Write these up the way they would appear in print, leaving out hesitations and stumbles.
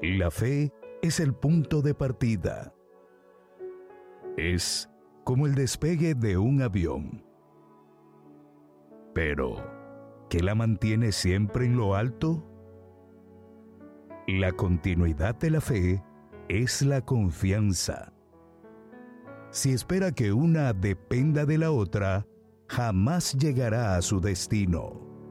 La fe es el punto de partida. Es como el despegue de un avión. Pero, ¿qué la mantiene siempre en lo alto? La continuidad de la fe es la confianza. Si espera que una dependa de la otra, jamás llegará a su destino.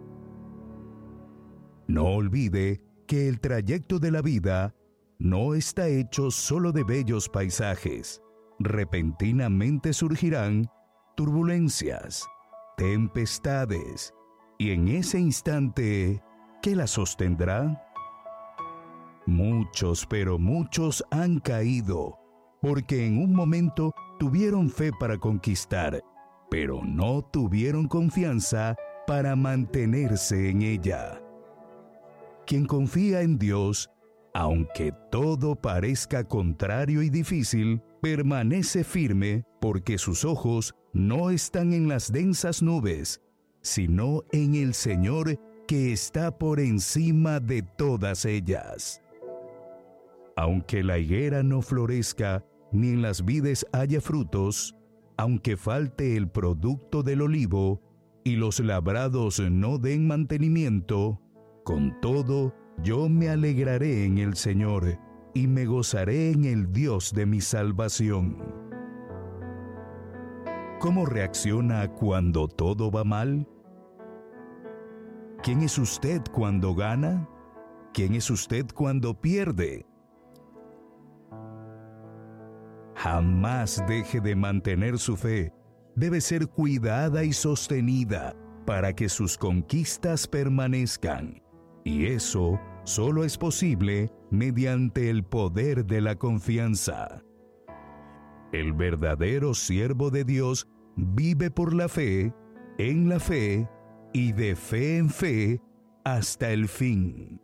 No olvide que el trayecto de la vida no está hecho solo de bellos paisajes. Repentinamente surgirán turbulencias, tempestades, y en ese instante, ¿qué la sostendrá? Muchos, pero muchos han caído, porque en un momento tuvieron fe para conquistar, pero no tuvieron confianza para mantenerse en ella. Quien confía en Dios, aunque todo parezca contrario y difícil, permanece firme porque sus ojos no están en las densas nubes, sino en el Señor que está por encima de todas ellas. Aunque la higuera no florezca, ni en las vides haya frutos, aunque falte el producto del olivo, y los labrados no den mantenimiento, con todo, yo me alegraré en el Señor, y me gozaré en el Dios de mi salvación. ¿Cómo reacciona cuando todo va mal? ¿Quién es usted cuando gana? ¿Quién es usted cuando pierde? Jamás deje de mantener su fe. Debe ser cuidada y sostenida para que sus conquistas permanezcan. Y eso solo es posible mediante el poder de la confianza. El verdadero siervo de Dios vive por la fe, en la fe y de fe en fe hasta el fin.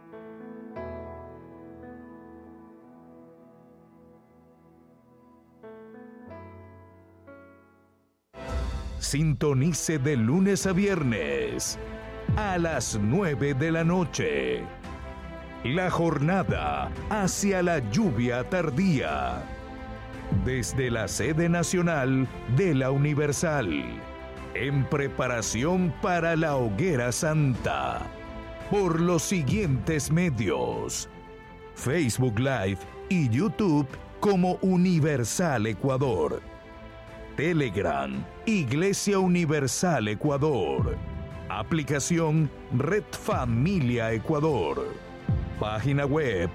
Sintonice de lunes a viernes a las 9 de la noche. La jornada hacia la lluvia tardía. Desde la sede nacional de la Universal. En preparación para la hoguera santa. Por los siguientes medios: Facebook Live y YouTube como Universal Ecuador. Telegram, Iglesia Universal Ecuador. Aplicación Red Familia Ecuador. Página web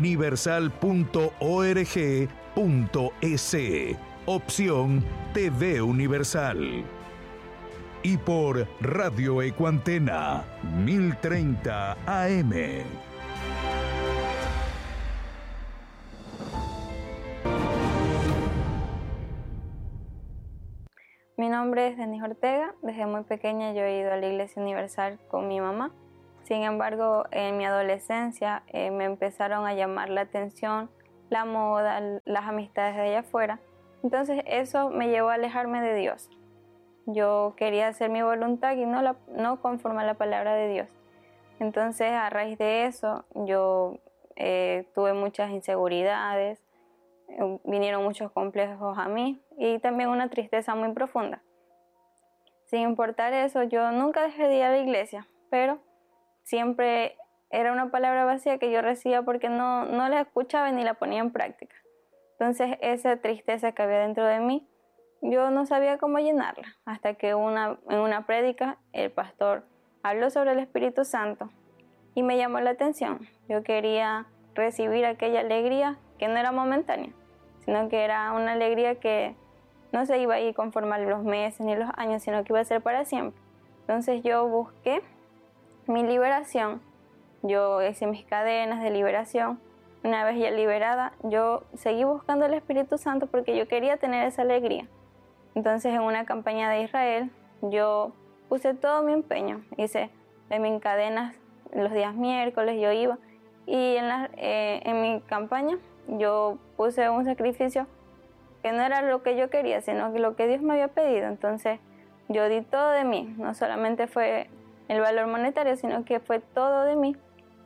universal.org.es. Opción TV Universal. Y por Radio Ecuantena 1030 AM. Mi nombre es Denis Ortega. Desde muy pequeña yo he ido a la Iglesia Universal con mi mamá. Sin embargo, en mi adolescencia me empezaron a llamar la atención la moda, las amistades de allá afuera. Entonces eso me llevó a alejarme de Dios. Yo quería hacer mi voluntad y no conforme a la palabra de Dios. Entonces, a raíz de eso, yo tuve muchas inseguridades, vinieron muchos complejos a mí y también una tristeza muy profunda. Sin importar eso, yo nunca dejé de ir a la iglesia, pero siempre era una palabra vacía que yo recibía porque no la escuchaba ni la ponía en práctica. Entonces, esa tristeza que había dentro de mí, yo no sabía cómo llenarla, hasta que en una prédica el pastor habló sobre el Espíritu Santo y me llamó la atención. Yo quería recibir aquella alegría que no era momentánea, sino que era una alegría que no se iba a ir conforme a los meses ni los años, sino que iba a ser para siempre. Entonces yo busqué mi liberación, yo hice mis cadenas de liberación. Una vez ya liberada, yo seguí buscando el Espíritu Santo porque yo quería tener esa alegría. Entonces, en una campaña de Israel, yo puse todo mi empeño. Hice de mis cadenas los días miércoles, yo iba. Y en mi campaña, yo puse un sacrificio que no era lo que yo quería, sino que lo que Dios me había pedido. Entonces, yo di todo de mí. No solamente fue el valor monetario, sino que fue todo de mí.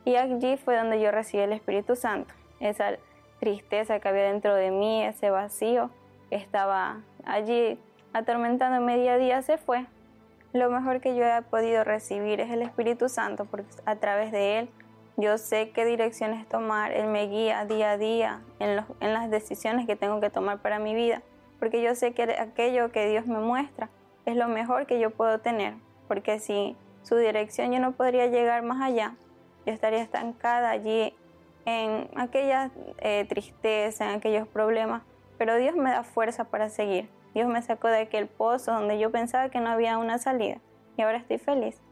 Y allí fue donde yo recibí el Espíritu Santo. Esa tristeza que había dentro de mí, ese vacío que estaba allí atormentándome día a día, se fue. Lo mejor que yo he podido recibir es el Espíritu Santo, porque a través de Él yo sé qué direcciones tomar. Él me guía día a día en las decisiones que tengo que tomar para mi vida, porque yo sé que aquello que Dios me muestra es lo mejor que yo puedo tener, porque sin su dirección yo no podría llegar más allá. Yo estaría estancada allí en aquella tristeza, en aquellos problemas, pero Dios me da fuerza para seguir. Dios me sacó de aquel pozo donde yo pensaba que no había una salida y ahora estoy feliz.